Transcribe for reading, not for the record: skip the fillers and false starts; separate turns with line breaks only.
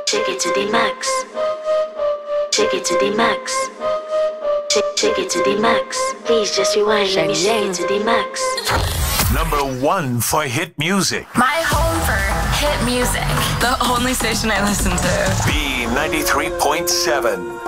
Take it to the max. Take it to the max. Take it to the max. Please just rewind. Let me take it to the max.
Number 1 for hit music.
My home for hit music. The only station I listen to.
B93.7.